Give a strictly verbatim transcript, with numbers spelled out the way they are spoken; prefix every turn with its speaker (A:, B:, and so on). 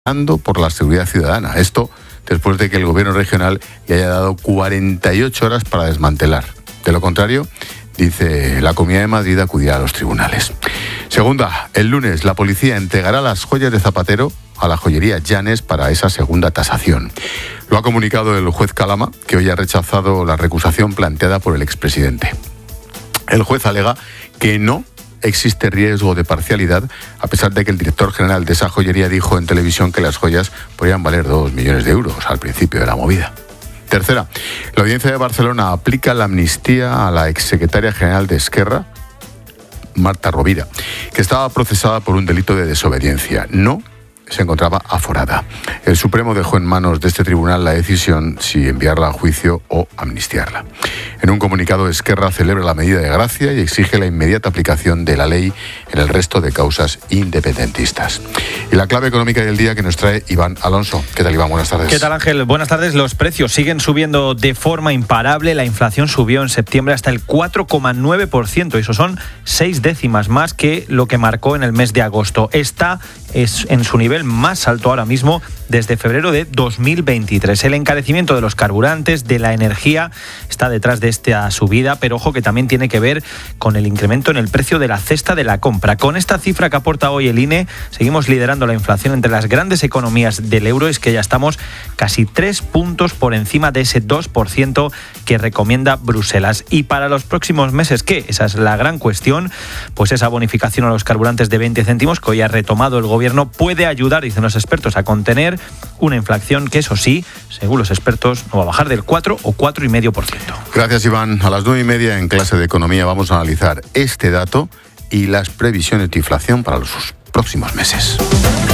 A: por la seguridad ciudadana. Esto después de que el gobierno regional le haya dado cuarenta y ocho horas para desmantelar. De lo contrario, dice la Comunidad de Madrid, acudirá a los tribunales. Segunda, el lunes la policía entregará las joyas de Zapatero a la joyería Llanes para esa segunda tasación. Lo ha comunicado el juez Calama, que hoy ha rechazado la recusación planteada por el expresidente. El juez alega que no existe riesgo de parcialidad, a pesar de que el director general de esa joyería dijo en televisión que las joyas podrían valer dos millones de euros al principio de la movida. Tercera, la Audiencia de Barcelona aplica la amnistía a la exsecretaria general de Esquerra, Marta Rovira, que estaba procesada por un delito de desobediencia. No se encontraba aforada. El Supremo dejó en manos de este tribunal la decisión si enviarla a juicio o amnistiarla. En un comunicado, Esquerra celebra la medida de gracia y exige la inmediata aplicación de la ley en el resto de causas independentistas. Y la clave económica del día que nos trae Iván Alonso. ¿Qué tal, Iván? Buenas tardes.
B: ¿Qué tal, Ángel? Buenas tardes. Los precios siguen subiendo de forma imparable. La inflación subió en septiembre hasta el cuatro coma nueve por ciento. Eso son seis décimas más que lo que marcó en el mes de agosto. Esta es en su nivel más alto ahora mismo desde febrero de dos mil veintitrés. El encarecimiento de los carburantes, de la energía, está detrás de esta subida, pero ojo que también tiene que ver con el incremento en el precio de la cesta de la compra. Con esta cifra que aporta hoy el I N E, seguimos liderando la inflación entre las grandes economías del euro. Es que ya estamos casi tres puntos por encima de ese dos por ciento que recomienda Bruselas. Y para los próximos meses, ¿qué? Esa es la gran cuestión. Pues esa bonificación a los carburantes de veinte céntimos que hoy ha retomado el gobierno puede ayudar, dicen los expertos, a contener una inflación que, eso sí, según los expertos, no va a bajar del cuatro o cuatro coma cinco por ciento.
A: Gracias, Iván. A las nueve y media en clase de economía vamos a analizar este dato y las previsiones de inflación para los próximos meses.